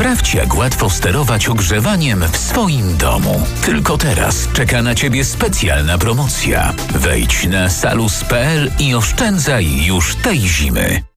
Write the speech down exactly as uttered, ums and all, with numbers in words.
Sprawdź, jak łatwo sterować ogrzewaniem w swoim domu. Tylko teraz czeka na Ciebie specjalna promocja. Wejdź na salus kropka p l i oszczędzaj już tej zimy.